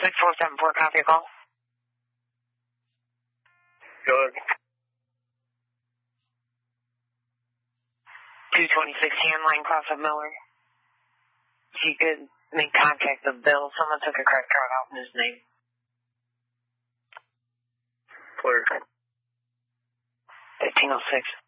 6474, copy your call. Good. 226 line cross of Miller. If you could make contact with Bill, someone took a credit card off in his name. Clear. 1506.